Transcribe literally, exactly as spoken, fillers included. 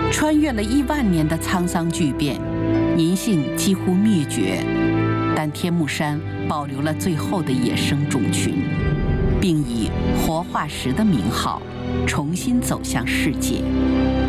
穿越了一万年的沧桑巨变，银杏几乎灭绝，但天目山保留了最后的野生种群，并以活化石的名号重新走向世界。